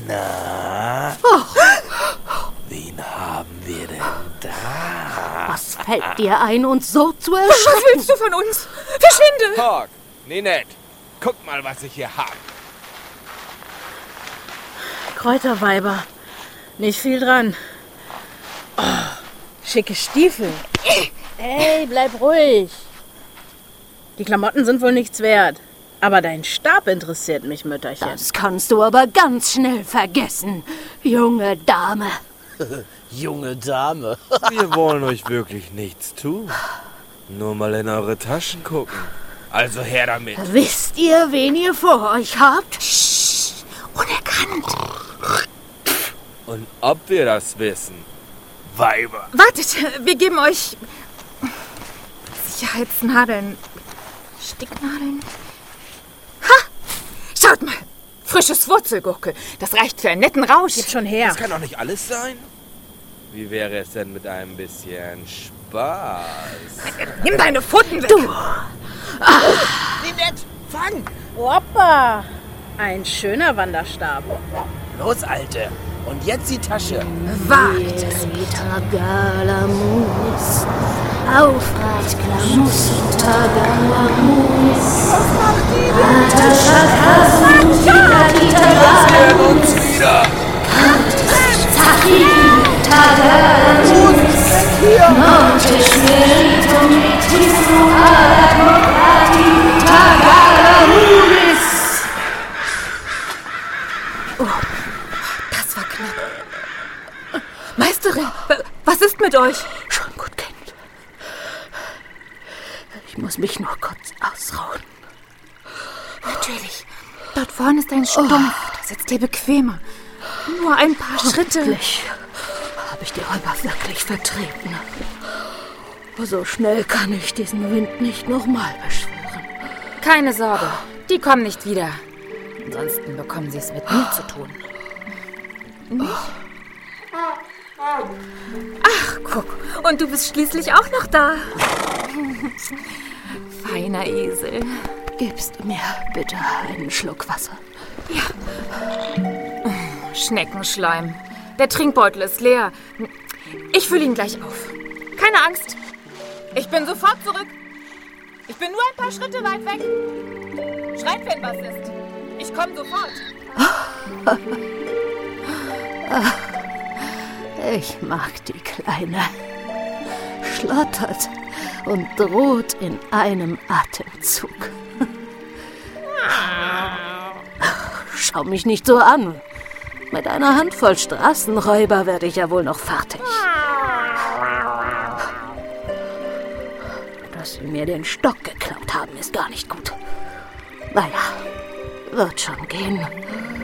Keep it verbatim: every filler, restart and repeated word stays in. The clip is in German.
Na? Oh. Wen haben wir denn da? Was fällt dir ein, uns so zu erschrecken? Was willst du von uns? Verschwinde! Hawk, Ninette, guck mal, was ich hier hab. Kräuterweiber. Nicht viel dran. Oh, schicke Stiefel. Hey, bleib ruhig. Die Klamotten sind wohl nichts wert. Aber dein Stab interessiert mich, Mütterchen. Das kannst du aber ganz schnell vergessen, junge Dame. Junge Dame. Wir wollen euch wirklich nichts tun. Nur mal in eure Taschen gucken. Also her damit. Wisst ihr, wen ihr vor euch habt? Psst, unerkannt. Und ob wir das wissen? Weiber. Wartet, wir geben euch Sicherheitsnadeln. Sticknadeln. Ha! Schaut mal! Frisches Wurzelgurkel. Das reicht für einen netten Rausch. Gib schon her. Das kann doch nicht alles sein. Wie wäre es denn mit einem bisschen Spaß? Nimm deine Pfoten weg. Du! Ninette, fang! Hoppa! Ein schöner Wanderstab. Los, Alte. Und jetzt die Tasche. Wagt. Tagalamus. Aufrecht, Klamus, Tagalamus. Was macht die denn? Wir uns wieder. Tagalamus. Nordisch Meritum Metismo Admokrati Tagalamus. Das war knapp. Meisterin, was ist mit euch? Schon gut, Kind. Ich muss mich nur kurz ausruhen. Natürlich. Dort vorne ist ein Stumpf. Da sitzt ihr bequemer. Nur ein paar Schritte. Hoffentlich habe ich die Räuber wirklich vertreten. So schnell kann ich diesen Wind nicht nochmal beschwören. Keine Sorge, die kommen nicht wieder. Ansonsten bekommen sie es mit mir zu tun. Nicht? Ach, guck. Und du bist schließlich auch noch da. Feiner Esel. Gibst du mir bitte einen Schluck Wasser? Ja. Schneckenschleim. Der Trinkbeutel ist leer. Ich fülle ihn gleich auf. Keine Angst. Ich bin sofort zurück. Ich bin nur ein paar Schritte weit weg. Schreit, wenn was ist. Ich komme sofort. Ich mag die Kleine. Schlottert und droht in einem Atemzug. Schau mich nicht so an. Mit einer Handvoll Straßenräuber werde ich ja wohl noch fertig. Dass sie mir den Stock geklaut haben, ist gar nicht gut. Naja, wird schon gehen.